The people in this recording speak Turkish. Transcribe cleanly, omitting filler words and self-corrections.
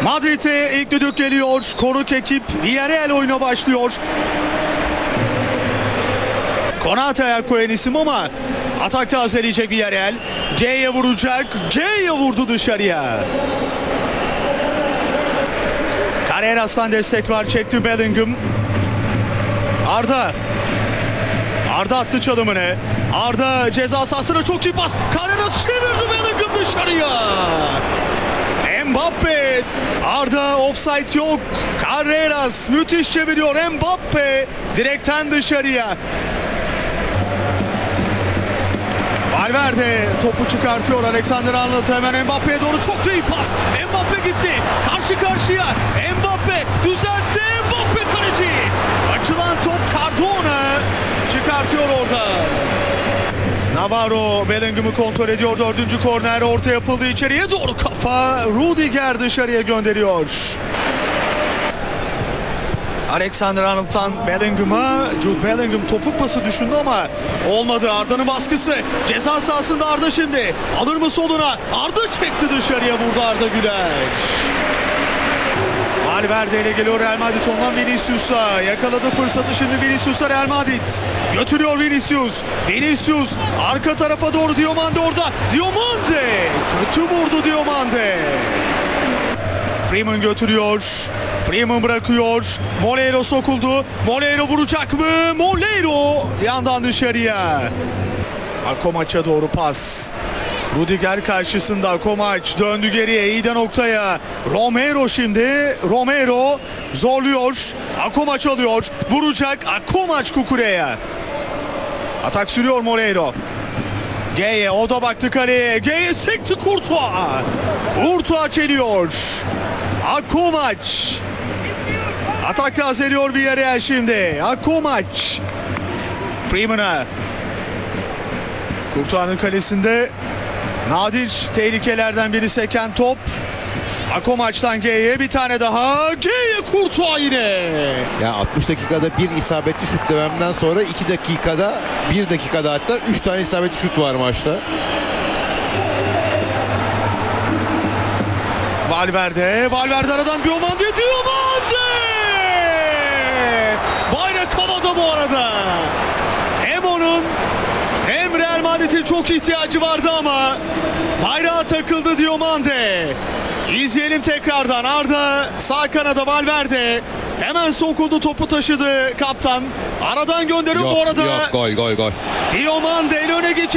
Madrid'e ilk düdük geliyor. Konuk ekip Villarreal oyuna başlıyor. Konate ayak koyan isim ama atakta azeleyecek Villarreal. G'ye vuracak. G'ye vurdu dışarıya. Carreras'tan destek var. Çekti Bellingham. Arda attı çalımını. Arda ceza sahasına çok iyi pas. Carreras çevirdi, Bellingham dışarıya. Mbappe. Arda offside yok. Carreras müthiş çeviriyor. Mbappe direkten dışarıya. Valverde topu çıkartıyor. Alexander-Arnold hemen Mbappe'ye doğru, çok da iyi pas. Mbappe gitti. Karşı karşıya. Mbappe düzeltti. Mbappe kaleci. Açılan top Cardona çıkartıyor orada. Navarro Bellingham'ı kontrol ediyor. 4. korner orta yapıldı, içeriye doğru kafa. Rudiger dışarıya gönderiyor. Alexander-Arnold'tan Bellingham'a. Jude Bellingham topuk pası düşündü ama olmadı. Arda'nın baskısı. Ceza sahasında Arda şimdi. Alır mı soluna? Arda çekti, dışarıya vurdu Arda Güler. Valverde ile geliyor Real Madrid, ondan Vinicius'a. Yakaladı fırsatı şimdi Vinicius'a Real Madrid. Götürüyor Vinicius. Vinicius arka tarafa doğru, Diomande orada. Diomande! Kötü vurdu Diomande. Freeman götürüyor. Freeman bırakıyor. Moleiro sokuldu. Moleiro vuracak mı? Moleiro yandan dışarıya. Akomaç'a doğru pas. Rudiger karşısında. Komaç döndü geriye. İyi de noktaya. Romero şimdi. Romero zorluyor. Akomaç alıyor. Vuracak. Akomaç Kukure'ye. Atak sürüyor Moleiro. G'ye, o da baktı kaleye. G'ye sekti Courtois. Courtois çeliyor. Akomaç. Atakta azeliyor Villarreal şimdi. Akomaç. Freeman'a. Courtois'ın kalesinde nadir tehlikelerden biri seken top. Akomaç'tan G'ye bir tane daha. G'ye Courtois yine. Yani 60 dakikada bir isabetli şut dememden sonra 2 dakikada, 1 dakikada hatta 3 tane isabetli şut var maçta. Valverde aradan Diomande. Bayrak havada bu arada. Hem onun hem Real Madrid'in çok ihtiyacı vardı ama bayrağa takıldı Diomande. İzleyelim tekrardan. Arda sağ kanada, Valverde hemen sokuldu, topu taşıdı kaptan. Aradan gönderip bu arada Yok, gol. Diomande ile öne geçti.